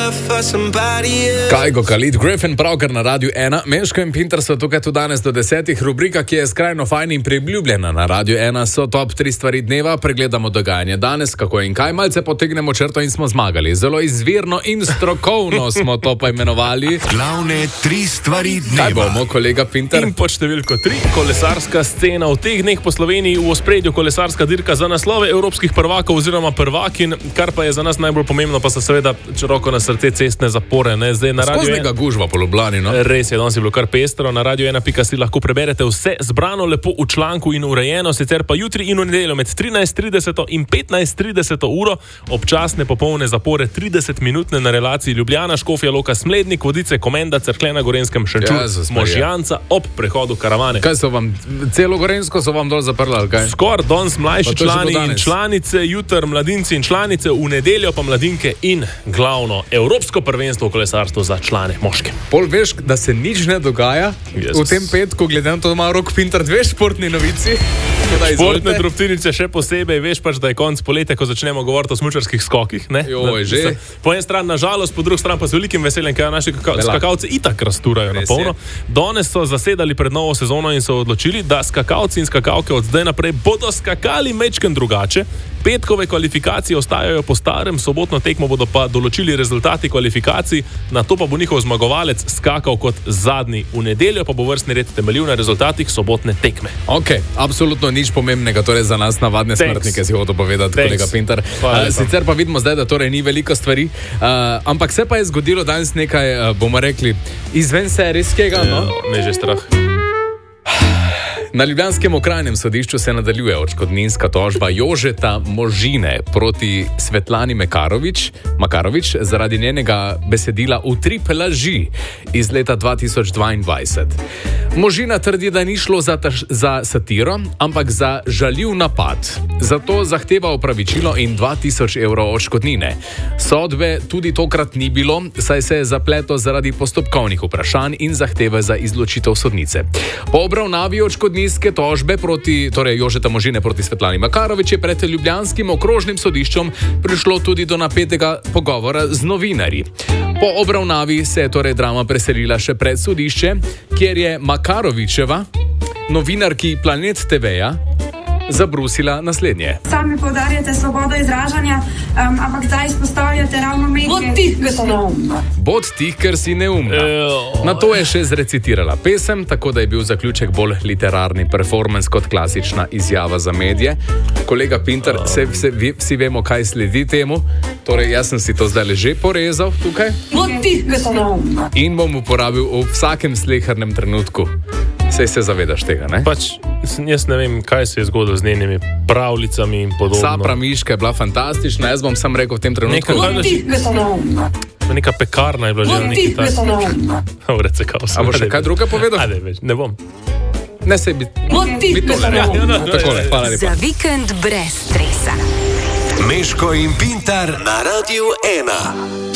Kajgo Khalid Griffin, pravkar na Radiu 1. Meško in Pinter so tukaj tudi danes do 10. Rubrika, ki je skrajno fajn in priljubljena na Radiu 1, so top 3 stvari dneva. Pregledamo dogajanje danes, kako in kaj, malce potegnemo črto in smo zmagali. Zelo izvirno in strokovno smo to poimenovali. Glavne 3 stvari dneva. Kaj bomo, kolega Pinter? In pod številko 3, kolesarska scena. V teh dneh po Sloveniji v ospredju kolesarska dirka za naslove evropskih prvakov oziroma prvakin, kar pa je za nas najbolj pomembno, pa so seveda roko na srce cestne zapore. Ne? Zdaj na Radio 1. Skoznega gužva po Ljubljani, no? Res je, danes je bilo kar pestro. Na Radio 1 si lahko preberete vse zbrano lepo v članku in urejeno, sicer pa jutri in v nedeljo med 13:30 in 15:30 uro občasne popolne zapore 30-minutne na relaciji Ljubljana, Škofja Loka, Smlednik, Vodice, Komenda, Cerklje na Gorenjskem, Šenčur, Možjanca ob prehodu karavane. Kaj so vam, celo Gorenjsko so vam dol zaprli, ali kaj? Skor danes mlajši člani in članice, jutr mladinci in članice, v nedeljo pa mladinke in glavno evropsko prvenstvo v kolesarstvu za člane moške. Pol veš, da se nič ne dogaja v tem petku, glede na to, da ima Rok Pintar 2 športni novici. Športne drobtinice še posebej, veš pač, da je konc poletja, ko začnemo govoriti o smučarskih skokih. Joj, že. Po eni strani nažalost, po drugi strani pa z velikim veseljem, ker naši skakalci itak rasturajo na polno. Danes so zasedali pred novo sezono in so odločili, da skakalci in skakalke od zdaj naprej bodo skakali mečken drugače. Petkove kvalifikacije ostajajo po starem, sobotno tekmo bodo pa določili rezultati kvalifikacij, na to pa bo njihov zmagovalec skakal kot zadnji. V nedeljo pa bo vrstni red temeljil na rezultatih sobotne tekme. Ok, absolutno nič pomembnega, torej za nas navadne smrtnike si hotel povedati, kolega Pintar. Sicer pa vidimo zdaj, da torej ni veliko stvari, ampak se pa je zgodilo danes nekaj, bomo rekli, izven serijskega, no? Ne že strah. Na ljubljanskem okrajnem sodišču se nadaljuje odškodninska tožba Jožeta Možine proti Svetlani Makarovič zaradi njenega besedila Utrip laži iz leta 2022. Možina trdi, da ni šlo za satiro, ampak za žaljiv napad. Zato zahteva opravičilo in 2000 evrov odškodnine. Sodbe tudi tokrat ni bilo, saj se je zapleto zaradi postopkovnih vprašanj in zahteve za izločitev sodnice. Po obravnavi odškodninske tožbe proti, torej Jožeta Možine proti Svetlani Makarovič, je pred ljubljanskim okrožnim sodiščem prišlo tudi do napetega pogovora z novinarji. Po obravnavi se je torej drama preselila še pred sodišče, kjer je Makarovičeva, novinarki Planet TV-ja, zabrusila naslednje. Sami poudarjate svobodo izražanja, ampak zdaj izpostavljate ravno medije. Bod tih, ker si neumna. Bod tih, ker si neumna. Na to je še zrecitirala pesem, tako da je bil zaključek bolj literarni performance kot klasična izjava za medije. Kolega Pintar, vsi vemo, kaj sledi temu. Torej, jaz sem si to zdaj že porezal tukaj. Bod tih, ker si neumna. In bom uporabil v vsakem slehernem trenutku. Sej se zavedaš tega, ne? Pač, jaz ne vem, kaj se je zgodilo z njenimi pravljicami in podobno. Sapra Miška je bila fantastična, jaz bom sam rekel v tem trenutku. Neka pekarna je bila že na neki tak. A bo še kaj druga povedal? Ajde, več, ne bom. Ne se bi tole. Takole, hvala lepa. Za vikend brez stresa. Meško in Pintar na Radiu 1.